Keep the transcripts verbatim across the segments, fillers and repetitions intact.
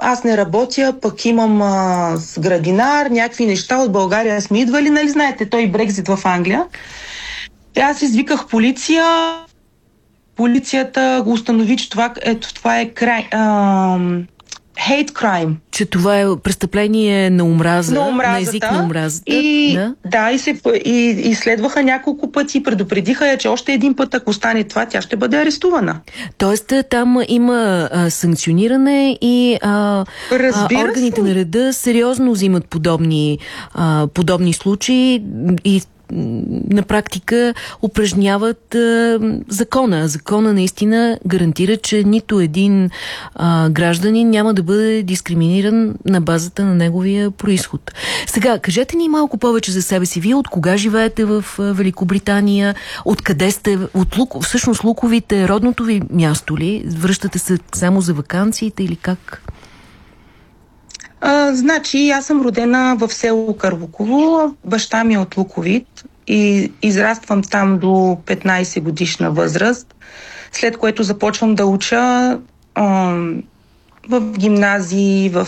аз не работя, пък имам а, с градинар, някакви неща от България сме идвали, нали знаете, той Брекзит в Англия. И аз извиках полиция, полицията го установи, че това, ето, това е край... А, hate crime. Че това е престъпление на омраза, на, на език на омразата. И, да, да и, се, и, и следваха няколко пъти, предупредиха я, че още един път, ако стане това, тя ще бъде арестувана. Тоест там има а, санкциониране и а, а, органите на реда сериозно взимат подобни, а, подобни случаи и на практика упражняват а, закона. Закона наистина гарантира, че нито един а, гражданин няма да бъде дискриминиран на базата на неговия происход. Сега, кажете ни малко повече за себе си. Вие от кога живеете в а, Великобритания? Откъде сте? От Лук... Всъщност Луковите родното ви място ли? Връщате се само за ваканциите или как? А, значи, аз съм родена в село Карлуково, баща ми е от Луковит и израствам там до петнайсет годишна възраст, след което започвам да уча а, в гимназии, в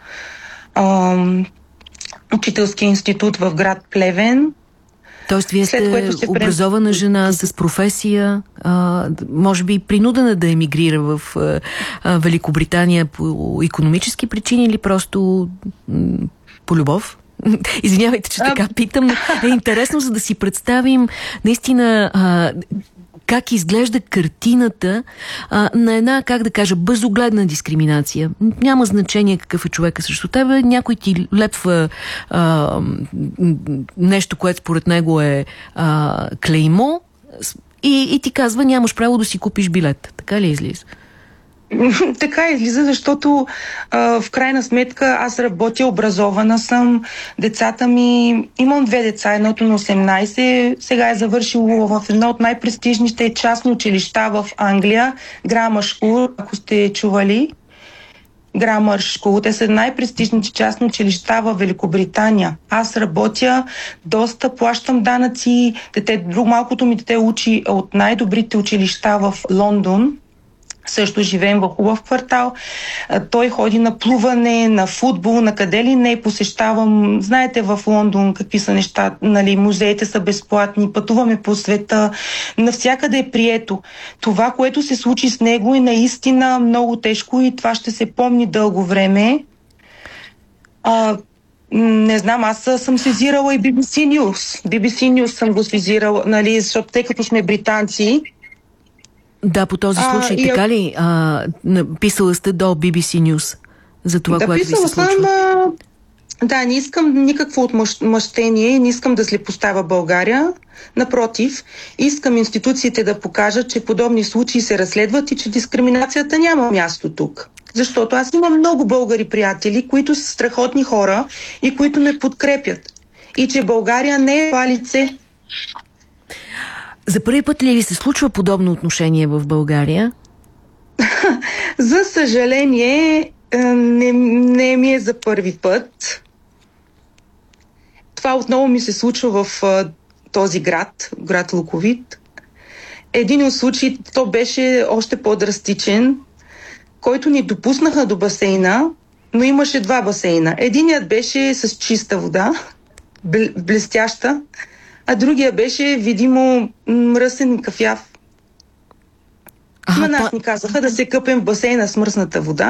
а, учителски институт в град Плевен. Тоест, вие сте образована жена с професия, а, може би принудена да емигрира в а, а, Великобритания по икономически причини или просто м, по любов? Извинявайте, че така питам, но е интересно, за да си представим наистина а, как изглежда картината а, на една, как да кажа, безогледна дискриминация. Няма значение какъв е човека срещу тебе, някой ти лепва а, нещо, което според него е а, клеймо и, и ти казва, нямаш право да си купиш билет. Така ли излиза? Така излиза, защото а, в крайна сметка аз работя, образована съм, децата ми, имам две деца, едното на осемнайсет, сега е завършило в едно от най-престижните частни училища в Англия, Grammar School, ако сте чували. Grammar School, те са най-престижните частни училища в Великобритания. Аз работя, доста плащам данъци, дете, друг малкото ми дете учи от най-добрите училища в Лондон. Също живеем в хубав квартал. Той ходи на плуване, на футбол, на къде ли не. Посещавам, знаете в Лондон какви са неща, нали, музеите са безплатни, пътуваме по света, навсякъде е прието. Това, което се случи с него е наистина много тежко и това ще се помни дълго време. А, не знам, аз съм сезирала и Би Би Си News. Би Би Си News съм го сезирала, нали, защото тъй като сме британци. Да, по този случай, а, така а... ли? А, написала сте до Би Би Си News за това, да, което ви се случва? Съм, а... Да, не искам никакво отмъщение, не искам да злепоставя България. Напротив, искам институциите да покажат, че подобни случаи се разследват и че дискриминацията няма място тук. Защото аз имам много българи приятели, които са страхотни хора и които ме подкрепят. И че България не е това лице. За първи път ли се случва подобно отношение в България? За съжаление, не, не ми е за първи път. Това отново ми се случва в а, този град, град Луковит. Един от случаите, то беше още по-драстичен, който ни допуснаха до басейна, но имаше два басейна. Единият беше с чиста вода, блестяща, а другия беше видимо мръсен и кафяв. На нас ни казаха да се къпем в басейна с мръсната вода.